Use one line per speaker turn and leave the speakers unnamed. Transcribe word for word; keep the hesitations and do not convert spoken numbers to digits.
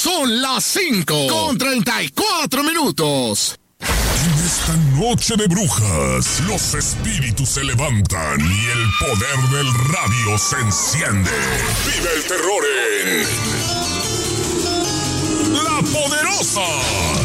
Son las cinco con treinta y cuatro minutos.
En esta noche de brujas, los espíritus se levantan y el poder del radio se enciende. Vive el terror en La Poderosa.